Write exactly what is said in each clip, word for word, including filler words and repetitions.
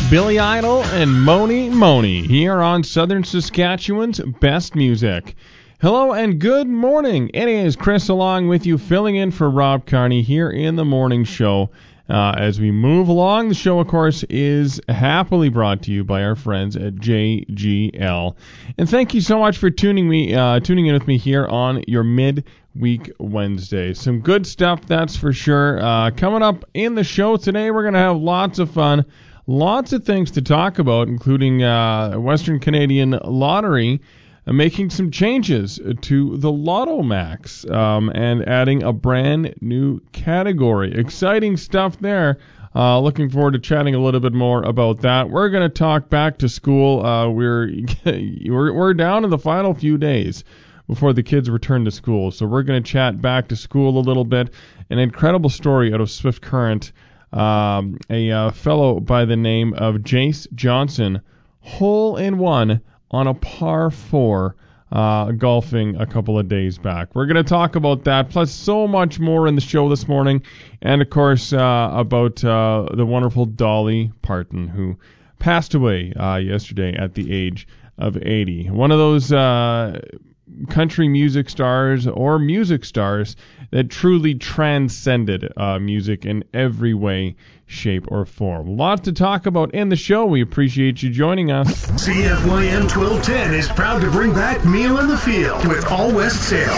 Billy Idol and Moni Moni here on Southern Saskatchewan's Best Music. Hello and good morning. It is Chris along with you, filling in for Rob Carney here in the morning show. Uh, as we move along, the show, of course, is happily brought to you by our friends at J G L. And thank you so much for tuning me, uh, tuning in with me here on your midweek Wednesday. Some good stuff, that's for sure. Uh, coming up in the show today, we're going to have lots of fun. Lots of things to talk about, including uh, Western Canadian Lottery uh, making some changes to the Lotto Max um, and adding a brand new category. Exciting stuff there. Uh, looking forward to chatting a little bit more about that. We're going to talk back to school. Uh, we're, we're we're down in the final few days before the kids return to school, so we're going to chat back to school a little bit. An incredible story out of Swift Current. Um, a uh, fellow by the name of Jace Johnson, hole in one on a par four, uh, golfing a couple of days back. We're going to talk about that, plus so much more in the show this morning, and of course uh, about uh, the wonderful Dolly Parton, who passed away uh, yesterday at the age of eighty. One of those uh, country music stars or music stars that truly transcended uh, music in every way, shape, or form. A lot to talk about in the show. We appreciate you joining us. C F Y M twelve ten is proud to bring back Meal in the Field with All West Sales.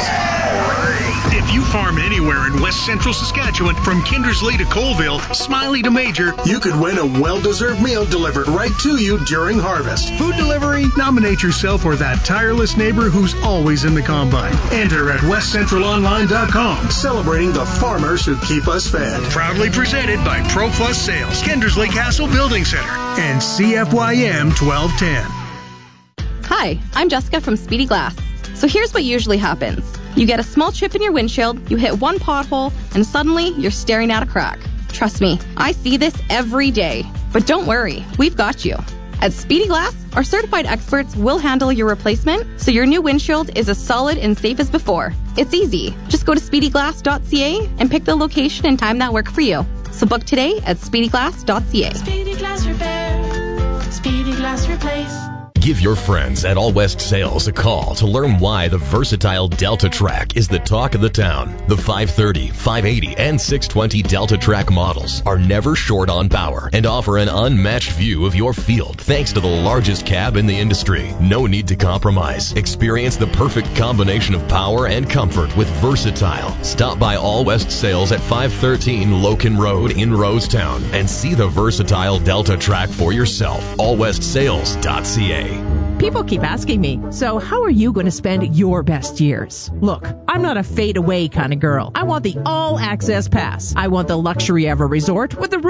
If you farm anywhere in West Central Saskatchewan, from Kindersley to Colville, Smiley to Major, you could win a well-deserved meal delivered right to you during harvest. Food delivery? Nominate yourself or that tireless neighbor who's always in the combine. Enter at west central online dot com, celebrating the farmers who keep us fed. Proudly presented by Pro Plus Sales, Kindersley Castle Building Center, and C F Y M twelve ten. Hi, I'm Jessica from Speedy Glass. So here's what usually happens. You get a small chip in your windshield, you hit one pothole, and suddenly you're staring at a crack. Trust me, I see this every day. But don't worry, we've got you. At Speedy Glass, our certified experts will handle your replacement so your new windshield is as solid and safe as before. It's easy. Just go to speedy glass dot c a and pick the location and time that work for you. So book today at speedy glass dot c a. Speedy Glass Repair. Speedy Glass Replace. Give your friends at All West Sales a call to learn why the versatile Delta Track is the talk of the town. The five thirty, five eighty, and six twenty Delta Track models are never short on power and offer an unmatched view of your field thanks to the largest cab in the industry. No need to compromise. Experience the perfect combination of power and comfort with Versatile. Stop by All West Sales at five thirteen Loken Road in Rosetown and see the versatile Delta Track for yourself. all west sales dot c a. People keep asking me, so how are you going to spend your best years? Look, I'm not a fade away kind of girl. I want the all access pass. I want the luxury of a resort with the